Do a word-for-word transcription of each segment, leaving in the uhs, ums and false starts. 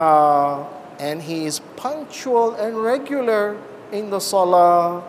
uh, and he is punctual and regular in the salah,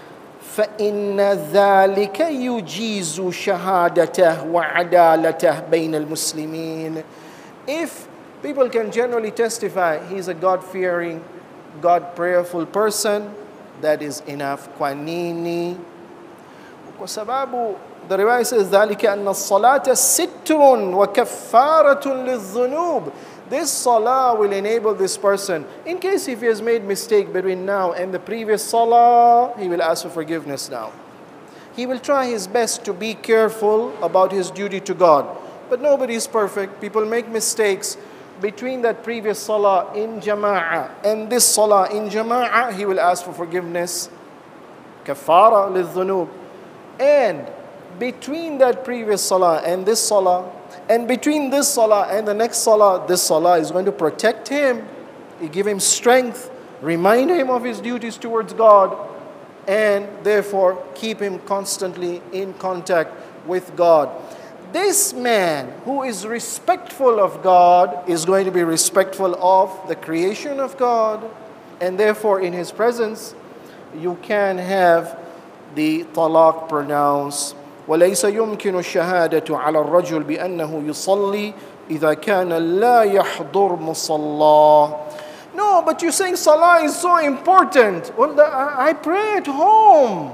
فإن ذلك يجيز شهادته وعدالته بين المسلمين. If people can generally testify he's a God-fearing, God-prayerful person, that is enough. Kwa nini? Kwa sababu the riwayah says ذلك أن الصلاة ستر وكفارة للذنوب. This salah will enable this person, in case if he has made mistake between now and the previous salah, he will ask for forgiveness now. He will try his best to be careful about his duty to God. But nobody is perfect. People make mistakes. Between that previous salah in jama'ah and this salah in jama'ah, he will ask for forgiveness. Kafara lidhunub. And between that previous salah and this salah, and between this salah and the next salah, this salah is going to protect him, give him strength, remind him of his duties towards God, and therefore keep him constantly in contact with God. This man who is respectful of God is going to be respectful of the creation of God, and therefore in his presence you can have the talaq pronounced. وليس يمكن الشهادة على الرجل بأنه يصلي إذا كان لا يحضر مصلاه. No, but you're saying salah is so important. Well, the, I pray at home.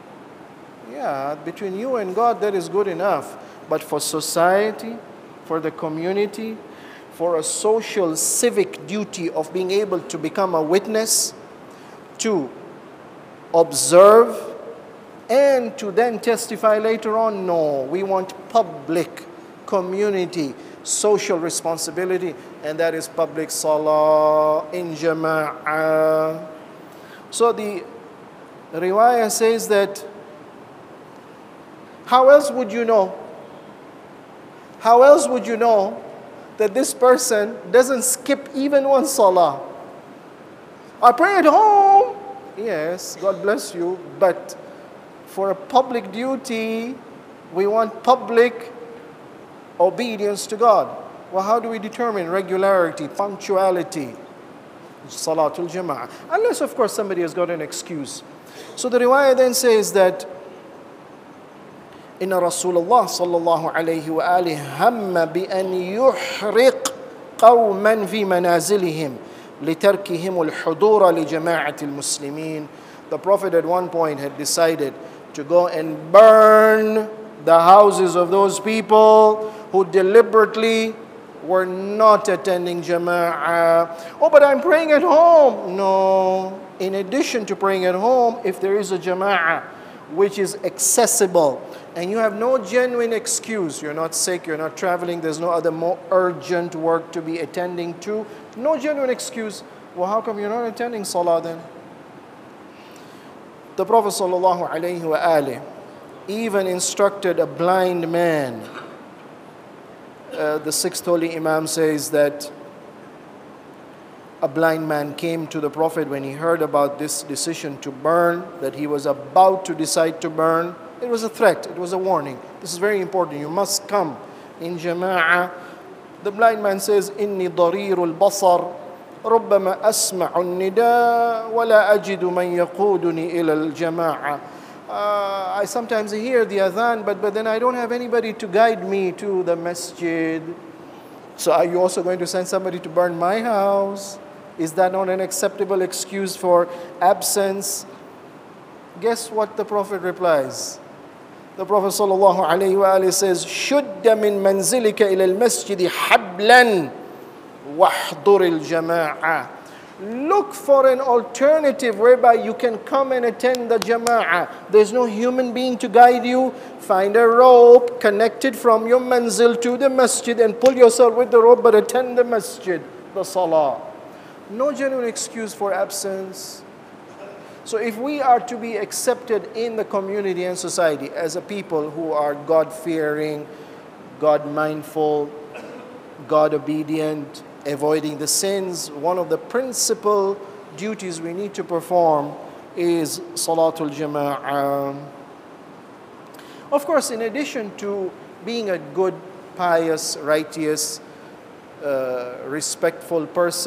Yeah, between you and God, that is good enough. But for society, for the community, for a social civic duty of being able to become a witness, to observe, and to then testify later on, no, we want public, community, social responsibility, and that is public salah in jama'ah. So the riwayah says that, how else would you know? How else would you know that this person doesn't skip even one salah? I pray at home. Yes, God bless you, but for a public duty, we want public obedience to God. Well, how do we determine regularity, punctuality? Salatul Jama'ah. Unless, of course, somebody has got an excuse. So the riwayah then says that إن رسول الله صلى الله عليه وآله هم بأن يحرق قوما في منازلهم لتركهم الحضور لجماعة المسلمين. The Prophet at one point had decided to go and burn the houses of those people who deliberately were not attending jama'ah. Oh, but I'm praying at home. No. In addition to praying at home, if there is a jama'ah which is accessible and you have no genuine excuse, you're not sick, you're not traveling, there's no other more urgent work to be attending to, no genuine excuse, well, how come you're not attending salah then? The Prophet ﷺ even instructed a blind man. Uh, the sixth holy Imam says that a blind man came to the Prophet when he heard about this decision to burn, that he was about to decide to burn. It was a threat, it was a warning. This is very important, you must come in jama'ah. The blind man says, إِنِّي ضَرِيرُ الْبَصَرِ ربما أسمع النداء ولا أجد من يقودني إلى الجماعة. Uh, I sometimes hear the adhan, but, but then I don't have anybody to guide me to the masjid. So are you also going to send somebody to burn my house? Is that not an acceptable excuse for absence? Guess what the Prophet replies? The Prophet ﷺ says, شُدَّ مِن مَنْزِلِكَ إِلَى الْمَسْجِدِ حَبْلًا وَاحْضُرِ الْجَمَاعَةِ. Look for an alternative whereby you can come and attend the jama'ah. There's no human being to guide you. Find a rope connected from your manzil to the masjid and pull yourself with the rope, but attend the masjid, the salah. No genuine excuse for absence. So if we are to be accepted in the community and society as a people who are God-fearing, God-mindful, God-obedient, avoiding the sins, one of the principal duties we need to perform is Salatul Jama'ah. Of course, in addition to being a good, pious, righteous, uh, respectful person,